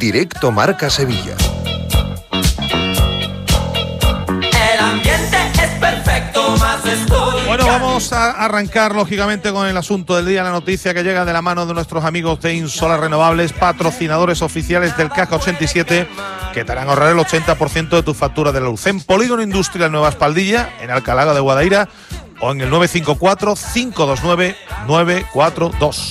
Directo Marca Sevilla. El ambiente es perfecto, más estoy. Bueno, vamos a arrancar lógicamente con el asunto del día, la noticia que llega de la mano de nuestros amigos de Insolar Renovables, patrocinadores oficiales del Caja 87, que te harán ahorrar el 80% de tu factura de la luz. En Polígono Industrial Nueva Espaldilla, en Alcalá de Guadaira, o en el 954-529-942.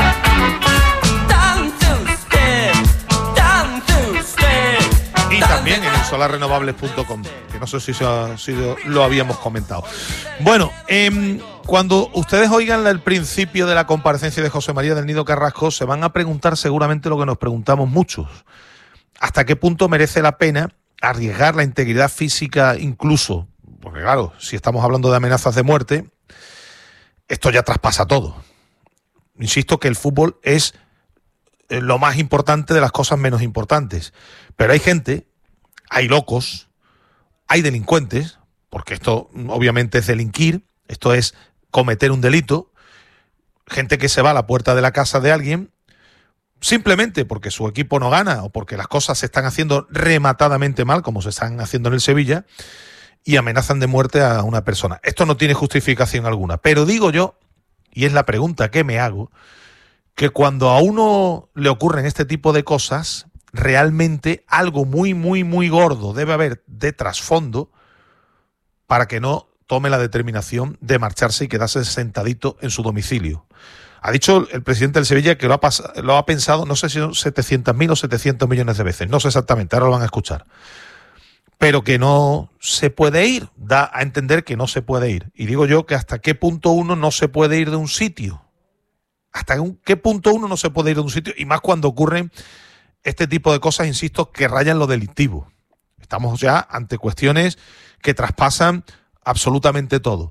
Y también en insolarrenovables.com, que no sé si lo habíamos comentado. Bueno, cuando ustedes oigan el principio de la comparecencia de José María del Nido Carrasco, se van a preguntar seguramente lo que nos preguntamos muchos. ¿Hasta qué punto merece la pena arriesgar la integridad física incluso? Porque claro, si estamos hablando de amenazas de muerte, esto ya traspasa todo. Insisto que el fútbol es lo más importante de las cosas menos importantes. Pero hay gente, hay locos, hay delincuentes, porque esto obviamente es delinquir, esto es cometer un delito, gente que se va a la puerta de la casa de alguien simplemente porque su equipo no gana o porque las cosas se están haciendo rematadamente mal, como se están haciendo en el Sevilla, y amenazan de muerte a una persona. Esto no tiene justificación alguna, pero digo yo, y es la pregunta que me hago, que cuando a uno le ocurren este tipo de cosas, realmente algo muy, muy, muy gordo debe haber de trasfondo para que no tome la determinación de marcharse y quedarse sentadito en su domicilio. Ha dicho el presidente del Sevilla que lo ha pensado, no sé si son 700.000 o 700 millones de veces, no sé exactamente, ahora lo van a escuchar. Pero que no se puede ir, da a entender que no se puede ir. Y digo yo que hasta qué punto uno no se puede ir de un sitio. ¿Hasta qué punto uno no se puede ir de un sitio? Y más cuando ocurren este tipo de cosas, insisto, que rayan lo delictivo. Estamos ya ante cuestiones que traspasan absolutamente todo.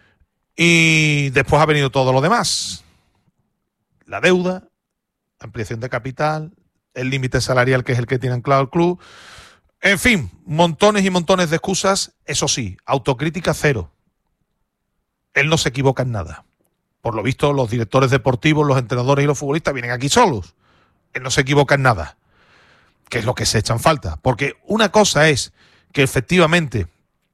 Y después ha venido todo lo demás. La deuda, ampliación de capital, el límite salarial que es el que tiene anclado el club. En fin, montones y montones de excusas. Eso sí, autocrítica cero. Él no se equivoca en nada. Por lo visto, los directores deportivos, los entrenadores y los futbolistas vienen aquí solos. Él no se equivoca en nada, que es lo que se echan falta. Porque una cosa es que efectivamente,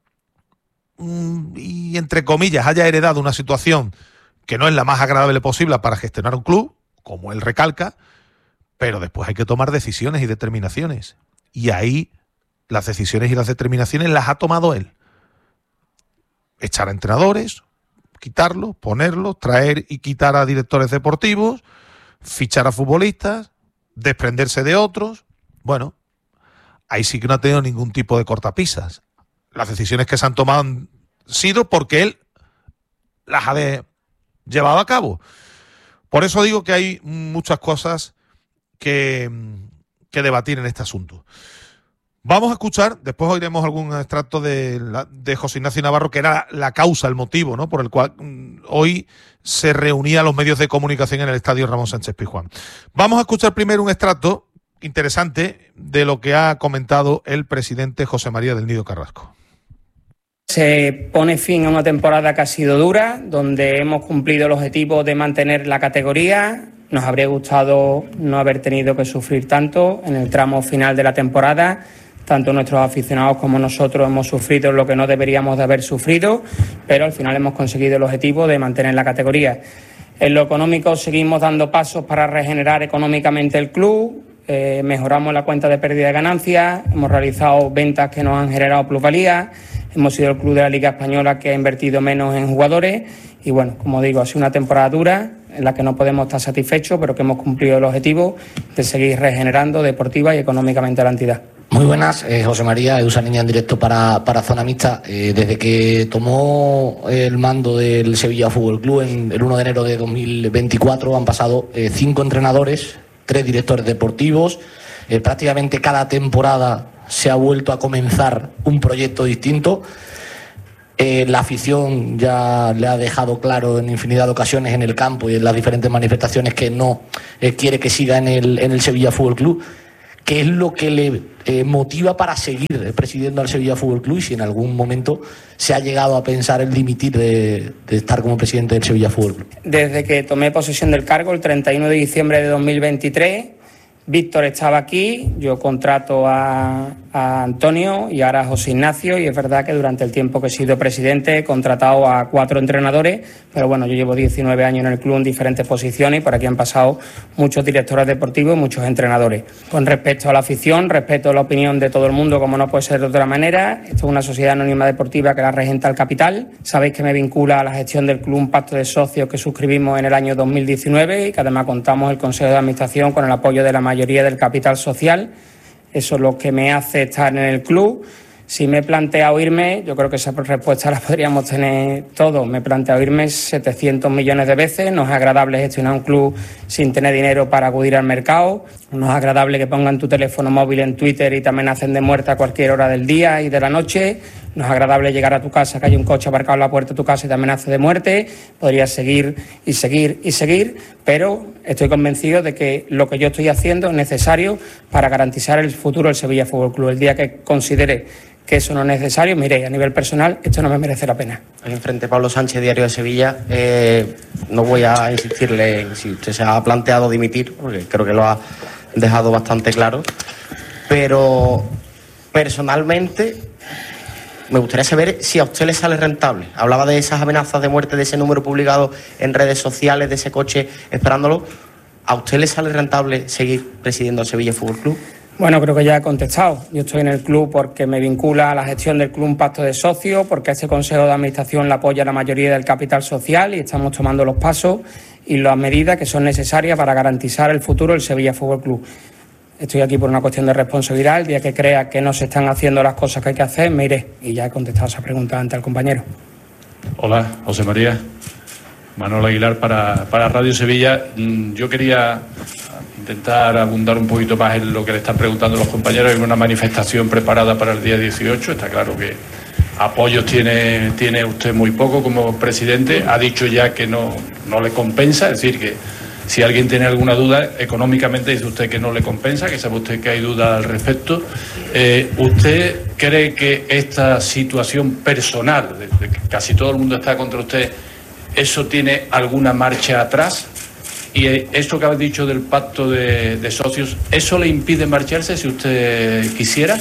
y entre comillas, haya heredado una situación que no es la más agradable posible para gestionar un club, como él recalca, pero después hay que tomar decisiones y determinaciones. Y ahí las decisiones y las determinaciones las ha tomado él. Echar a entrenadores, quitarlos, ponerlos, traer y quitar a directores deportivos, fichar a futbolistas, desprenderse de otros. Bueno, ahí sí que no ha tenido ningún tipo de cortapisas. Las decisiones que se han tomado han sido porque él las ha llevado a cabo. Por eso digo que hay muchas cosas que debatir en este asunto. Vamos a escuchar, después oiremos algún extracto de José Ignacio Navarro, que era la causa, el motivo, ¿no?, por el cual hoy se reunían los medios de comunicación en el estadio Ramón Sánchez Pizjuán. Vamos a escuchar primero un extracto interesante de lo que ha comentado el presidente José María del Nido Carrasco. Se pone fin a una temporada que ha sido dura, donde hemos cumplido el objetivo de mantener la categoría. Nos habría gustado no haber tenido que sufrir tanto en el tramo final de la temporada. Tanto nuestros aficionados como nosotros hemos sufrido lo que no deberíamos de haber sufrido, pero al final hemos conseguido el objetivo de mantener la categoría. En lo económico seguimos dando pasos para regenerar económicamente el club, mejoramos la cuenta de pérdida de ganancias, hemos realizado ventas que nos han generado plusvalía, hemos sido el club de la Liga Española que ha invertido menos en jugadores y bueno, como digo, ha sido una temporada dura en la que no podemos estar satisfechos, pero que hemos cumplido el objetivo de seguir regenerando deportiva y económicamente la entidad. Muy buenas, José María, Edu Saniña en directo para Zona Mixta. Desde que tomó el mando del Sevilla Fútbol Club en el 1 de enero de 2024 han pasado 5 entrenadores, 3 directores deportivos. Prácticamente cada temporada se ha vuelto a comenzar un proyecto distinto. La afición ya le ha dejado claro en infinidad de ocasiones en el campo y en las diferentes manifestaciones que no quiere que siga en el Sevilla Fútbol Club. ¿Qué es lo que le motiva para seguir presidiendo al Sevilla Fútbol Club y si en algún momento se ha llegado a pensar en dimitir de estar como presidente del Sevilla Fútbol Club? Desde que tomé posesión del cargo el 31 de diciembre de 2023, Víctor estaba aquí, yo contrato a Antonio y ahora a José Ignacio, y es verdad que durante el tiempo que he sido presidente he contratado a 4 entrenadores, pero bueno, yo llevo 19 años en el club en diferentes posiciones y por aquí han pasado muchos directores deportivos y muchos entrenadores. Con respecto a la afición, respeto la opinión de todo el mundo, como no puede ser de otra manera. Esto es una sociedad anónima deportiva que la regenta el capital. Sabéis que me vincula a la gestión del club un pacto de socios que suscribimos en el año 2019 y que además contamos el Consejo de Administración con el apoyo de la mayoría del capital social. Eso es lo que me hace estar en el club. Si me he planteado irme, yo creo que esa respuesta la podríamos tener todos. Me he planteado irme 700 millones de veces. No es agradable gestionar un club sin tener dinero para acudir al mercado. No es agradable que pongan tu teléfono móvil en Twitter y te amenacen de muerte a cualquier hora del día y de la noche. No es agradable llegar a tu casa, que hay un coche aparcado en la puerta de tu casa y te amenace de muerte. Podrías seguir y seguir y seguir, pero estoy convencido de que lo que yo estoy haciendo es necesario para garantizar el futuro del Sevilla Fútbol Club. El día que considere que eso no es necesario, mire, a nivel personal, esto no me merece la pena. Ahí enfrente Pablo Sánchez, Diario de Sevilla. No voy a insistirle en si usted se ha planteado dimitir, porque creo que lo ha dejado bastante claro, pero personalmente me gustaría saber si a usted le sale rentable. Hablaba de esas amenazas de muerte, de ese número publicado en redes sociales, de ese coche esperándolo. ¿A usted le sale rentable seguir presidiendo el Sevilla Fútbol Club? Bueno, creo que ya he contestado. Yo estoy en el club porque me vincula a la gestión del club un pacto de socios, porque este Consejo de Administración le apoya la mayoría del capital social y estamos tomando los pasos y las medidas que son necesarias para garantizar el futuro del Sevilla Fútbol Club. Estoy aquí por una cuestión de responsabilidad. El día que crea que no se están haciendo las cosas que hay que hacer, me iré. Y ya he contestado esa pregunta ante el compañero. Hola, José María. Manuel Aguilar para Radio Sevilla. Yo quería intentar abundar un poquito más en lo que le están preguntando los compañeros. Hay una manifestación preparada para el día 18. Está claro que apoyos tiene usted muy poco como presidente. Ha dicho ya que no le compensa, es decir, que si alguien tiene alguna duda, económicamente dice usted que no le compensa, que sabe usted que hay duda al respecto. ¿Usted cree que esta situación personal, de que casi todo el mundo está contra usted, eso tiene alguna marcha atrás? Y esto que habéis dicho del pacto de socios, ¿eso le impide marcharse si usted quisiera?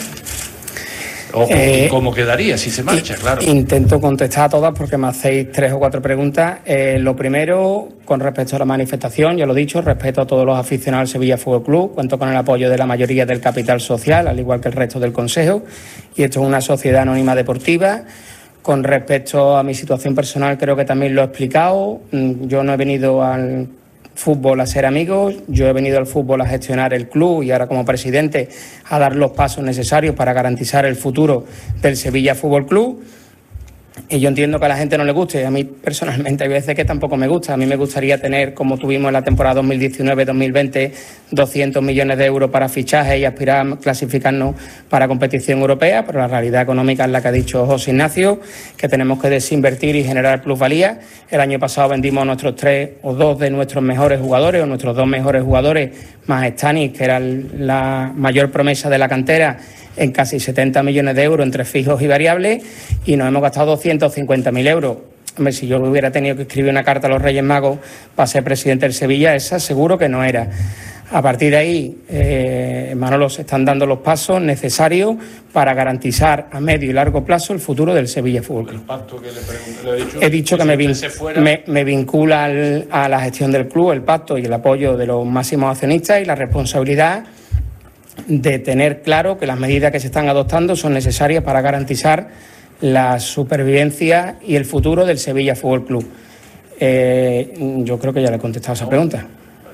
¿O cómo quedaría si se marcha? Claro. Intento contestar a todas porque me hacéis 3 o 4 preguntas. Lo primero, con respecto a la manifestación, ya lo he dicho, respeto a todos los aficionados del Sevilla Fútbol Club, cuento con el apoyo de la mayoría del capital social, al igual que el resto del Consejo, y esto es una sociedad anónima deportiva. Con respecto a mi situación personal, creo que también lo he explicado. Yo no he venido al fútbol a ser amigos, yo he venido al fútbol a gestionar el club y ahora como presidente a dar los pasos necesarios para garantizar el futuro del Sevilla Fútbol Club. Y yo entiendo que a la gente no le guste, a mí personalmente hay veces que tampoco me gusta. A mí me gustaría tener, como tuvimos en la temporada 2019-2020, 200 millones de euros para fichajes y aspirar a clasificarnos para competición europea, pero la realidad económica es la que ha dicho José Ignacio, que tenemos que desinvertir y generar plusvalía. El año pasado vendimos a nuestros 3 o 2 de nuestros mejores jugadores, o nuestros 2 mejores jugadores, más Stanis, que era la mayor promesa de la cantera, en casi 70 millones de euros entre fijos y variables, y nos hemos gastado 250.000 euros. Hombre, si yo hubiera tenido que escribir una carta a los Reyes Magos para ser presidente del Sevilla, esa seguro que no era. A partir de ahí, Manolo, se están dando los pasos necesarios para garantizar a medio y largo plazo el futuro del Sevilla Fútbol Club. El pacto que le he dicho que me vincula a la gestión del club, el pacto y el apoyo de los máximos accionistas y la responsabilidad de tener claro que las medidas que se están adoptando son necesarias para garantizar la supervivencia y el futuro del Sevilla Fútbol Club. Yo creo que ya le he contestado esa pregunta.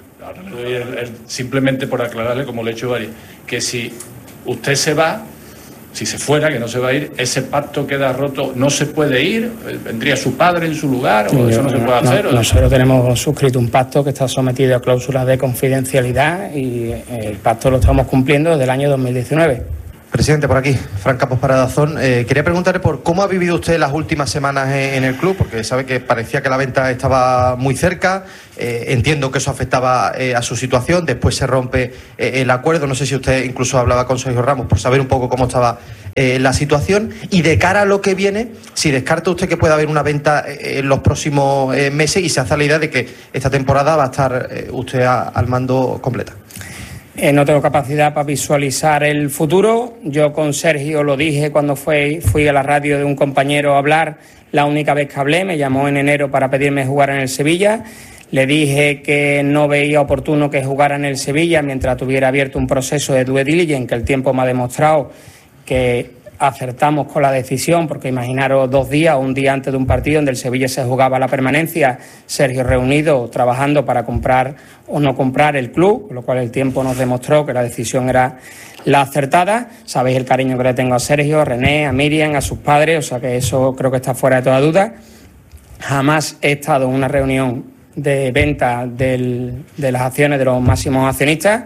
Simplemente por aclararle, como le he hecho varias, que si usted se va, si se fuera, que no se va a ir, ese pacto queda roto, no se puede ir, vendría su padre en su lugar, o eso no se puede hacer. Nosotros tenemos suscrito un pacto que está sometido a cláusulas de confidencialidad y el pacto lo estamos cumpliendo desde el año 2019. Presidente, por aquí, Fran Campos para Dazón. Quería preguntarle por cómo ha vivido usted las últimas semanas en el club, porque sabe que parecía que la venta estaba muy cerca. Entiendo que eso afectaba a su situación. Después se rompe el acuerdo. No sé si usted incluso hablaba con Sergio Ramos por saber un poco cómo estaba la situación. Y de cara a lo que viene, si descarta usted que pueda haber una venta en los próximos meses y se hace la idea de que esta temporada va a estar usted al mando completa. No tengo capacidad para visualizar el futuro. Yo con Sergio lo dije cuando fui a la radio de un compañero a hablar, la única vez que hablé, me llamó en enero para pedirme jugar en el Sevilla. Le dije que no veía oportuno que jugara en el Sevilla mientras tuviera abierto un proceso de due diligence, que el tiempo me ha demostrado que acertamos con la decisión, porque imaginaros 2 días o un día antes de un partido donde el Sevilla se jugaba la permanencia, Sergio reunido trabajando para comprar o no comprar el club, con lo cual el tiempo nos demostró que la decisión era la acertada. Sabéis el cariño que le tengo a Sergio, a René, a Miriam, a sus padres, o sea que eso creo que está fuera de toda duda. Jamás he estado en una reunión de venta de las acciones de los máximos accionistas.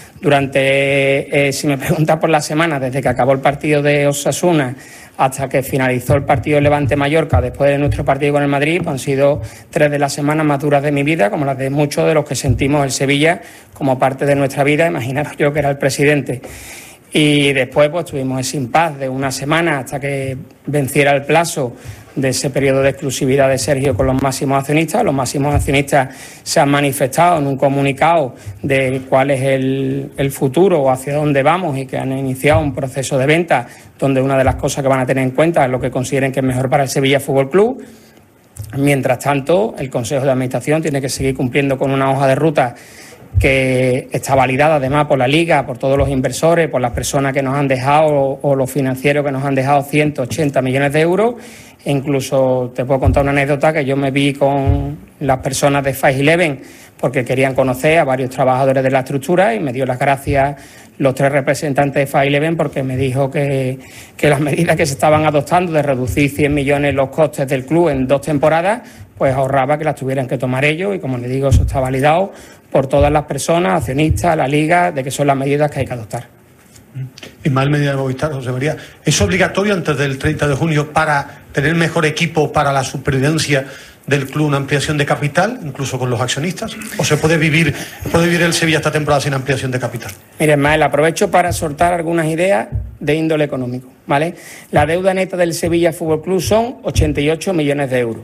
Durante, si me preguntas por la semana, desde que acabó el partido de Osasuna hasta que finalizó el partido de Levante-Mallorca, después de nuestro partido con el Madrid, han sido 3 de las semanas más duras de mi vida, como las de muchos de los que sentimos el Sevilla como parte de nuestra vida. Imaginaros yo que era el presidente. Y después pues tuvimos ese impasse de una semana hasta que venciera el plazo de ese periodo de exclusividad de Sergio con los máximos accionistas. Los máximos accionistas se han manifestado en un comunicado de cuál es el futuro o hacia dónde vamos, y que han iniciado un proceso de venta donde una de las cosas que van a tener en cuenta es lo que consideren que es mejor para el Sevilla Fútbol Club. Mientras tanto, el Consejo de Administración tiene que seguir cumpliendo con una hoja de ruta que está validada además por la Liga, por todos los inversores, por las personas que nos han dejado o los financieros que nos han dejado 180 millones de euros. E incluso te puedo contar una anécdota, que yo me vi con las personas de 5-11 porque querían conocer a varios trabajadores de la estructura, y me dio las gracias los 3 representantes de 5-11 porque me dijo que las medidas que se estaban adoptando de reducir 100 millones los costes del club en 2 temporadas, pues ahorraba que las tuvieran que tomar ellos, y como les digo, eso está validado por todas las personas, accionistas, la Liga, de que son las medidas que hay que adoptar. Ismael Medina de Movistar. José María, ¿es obligatorio antes del 30 de junio para tener mejor equipo para la supervivencia del club una ampliación de capital, incluso con los accionistas? ¿O se puede vivir el Sevilla esta temporada sin ampliación de capital? Mire, Ismael, aprovecho para soltar algunas ideas de índole económico, ¿vale? La deuda neta del Sevilla Fútbol Club son 88 millones de euros.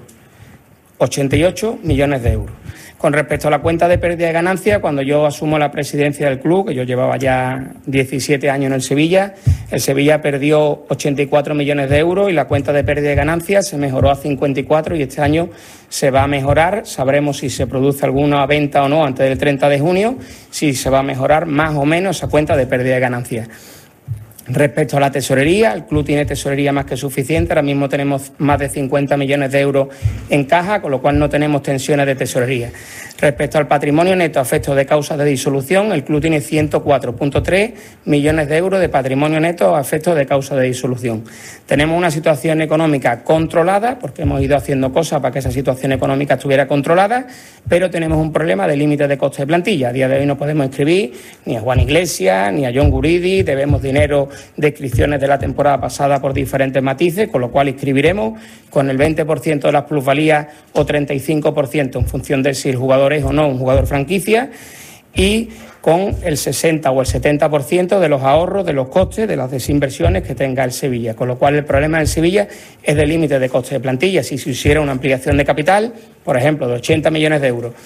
88 millones de euros. Con respecto a la cuenta de pérdida de ganancia, cuando yo asumo la presidencia del club, que yo llevaba ya 17 años en el Sevilla perdió 84 millones de euros y la cuenta de pérdida de ganancia se mejoró a 54, y este año se va a mejorar. Sabremos si se produce alguna venta o no antes del 30 de junio, si se va a mejorar más o menos esa cuenta de pérdida de ganancia. Respecto a la tesorería, el club tiene tesorería más que suficiente. Ahora mismo tenemos más de 50 millones de euros en caja, con lo cual no tenemos tensiones de tesorería. Respecto al patrimonio neto a efectos de causas de disolución, el club tiene 104,3 millones de euros de patrimonio neto a efectos de causas de disolución. Tenemos una situación económica controlada, porque hemos ido haciendo cosas para que esa situación económica estuviera controlada, pero tenemos un problema de límite de coste de plantilla. A día de hoy no podemos inscribir ni a Juan Iglesias ni a John Guridi, debemos dinero de inscripciones de la temporada pasada por diferentes matices, con lo cual inscribiremos con el 20% de las plusvalías o 35% en función de si el jugador es o no un jugador franquicia, y con el 60 o el 70% de los ahorros, de los costes, de las desinversiones que tenga el Sevilla. Con lo cual el problema del Sevilla es del límite de coste de plantilla. Si se hiciera una ampliación de capital, por ejemplo, de 80 millones de euros,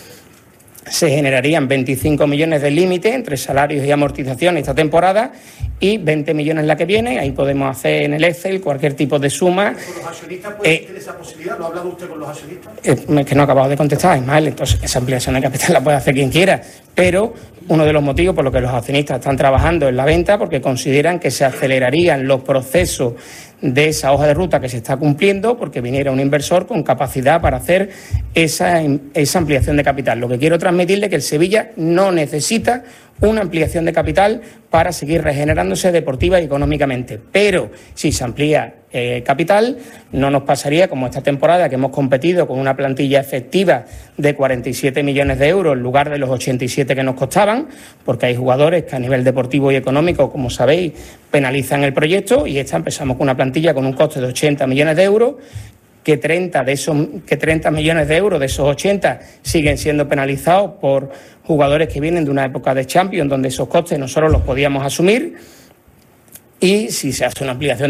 se generarían 25 millones de límite entre salarios y amortizaciones esta temporada y 20 millones la que viene. Ahí podemos hacer en el Excel cualquier tipo de suma. ¿Con los accionistas puede existir esa posibilidad? ¿Lo ha hablado usted con los accionistas? Es que no he acabado de contestar, Ismael. Entonces, esa ampliación de capital la puede hacer quien quiera. Pero uno de los motivos por los que los accionistas están trabajando en la venta, porque consideran que se acelerarían los procesos de esa hoja de ruta que se está cumpliendo, porque viniera un inversor con capacidad para hacer esa ampliación de capital. Lo que quiero transmitirle es que el Sevilla no necesita una ampliación de capital para seguir regenerándose deportiva y económicamente. Pero si se amplía capital, no nos pasaría como esta temporada, que hemos competido con una plantilla efectiva de 47 millones de euros en lugar de los 87 que nos costaban, porque hay jugadores que a nivel deportivo y económico, como sabéis, penalizan el proyecto, y empezamos con una plantilla con un coste de 80 millones de euros, que 30 millones de euros de esos 80 siguen siendo penalizados por jugadores que vienen de una época de Champions, donde esos costes nosotros los podíamos asumir, y si se hace una ampliación